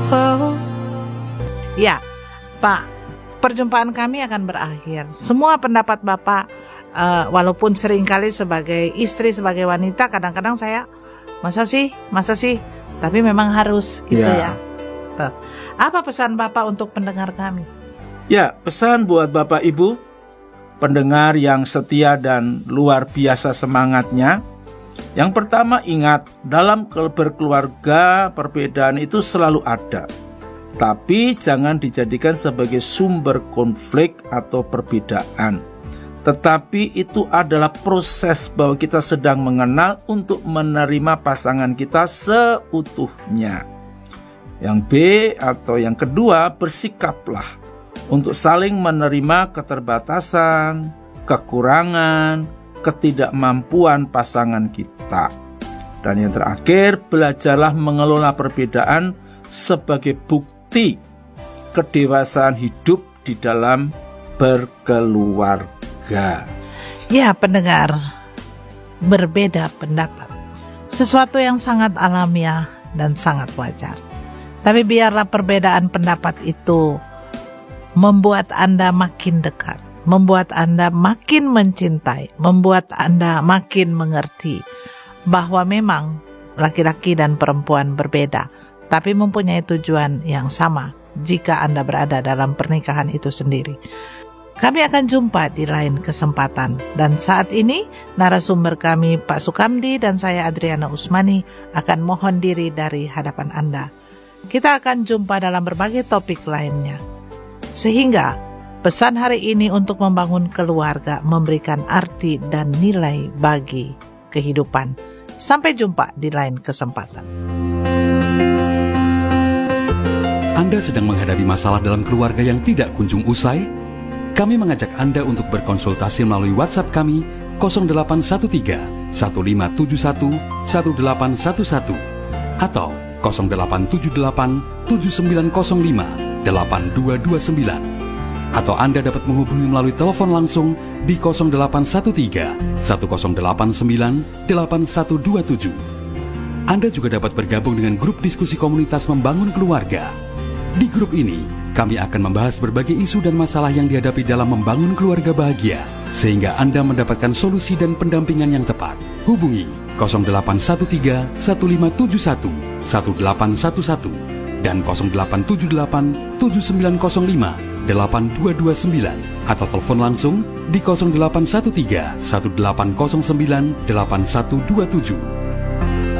Oh. Ya, Pak, perjumpaan kami akan berakhir. Semua pendapat Bapak, walaupun seringkali sebagai istri, sebagai wanita, kadang-kadang saya, masa sih, tapi memang harus gitu ya. Tuh. Apa pesan Bapak untuk pendengar kami? Ya, pesan buat Bapak Ibu, pendengar yang setia dan luar biasa semangatnya. Yang pertama, ingat, dalam berkeluarga perbedaan itu selalu ada. Tapi jangan dijadikan sebagai sumber konflik atau perbedaan. Tetapi itu adalah proses bahwa kita sedang mengenal untuk menerima pasangan kita seutuhnya. Yang B atau yang kedua, bersikaplah untuk saling menerima keterbatasan, kekurangan, ketidakmampuan pasangan kita. Dan yang terakhir, belajarlah mengelola perbedaan sebagai bukti kedewasaan hidup di dalam berkeluarga. Ya, pendengar, berbeda pendapat, sesuatu yang sangat alamiah dan sangat wajar. Tapi biarlah perbedaan pendapat itu membuat Anda makin dekat, membuat Anda makin mencintai, membuat Anda makin mengerti bahwa memang laki-laki dan perempuan berbeda, tapi mempunyai tujuan yang sama jika Anda berada dalam pernikahan itu sendiri. Kami akan jumpa di lain kesempatan. Dan saat ini, narasumber kami Pak Sukamdi dan saya Adriana Usmani akan mohon diri dari hadapan Anda. Kita akan jumpa dalam berbagai topik lainnya. Sehingga pesan hari ini untuk membangun keluarga, memberikan arti dan nilai bagi kehidupan. Sampai jumpa di lain kesempatan. Anda sedang menghadapi masalah dalam keluarga yang tidak kunjung usai? Kami mengajak Anda untuk berkonsultasi melalui WhatsApp kami 0813 1571 1811 atau 0878 7905 8229, atau Anda dapat menghubungi melalui telepon langsung di 0813 1089 8127. Anda juga dapat bergabung dengan grup diskusi komunitas membangun keluarga. Di grup ini, kami akan membahas berbagai isu dan masalah yang dihadapi dalam membangun keluarga bahagia, sehingga Anda mendapatkan solusi dan pendampingan yang tepat. Hubungi 0813 1571 1811 dan 0878 7905 8229, atau telepon langsung di 0813 1809 8127.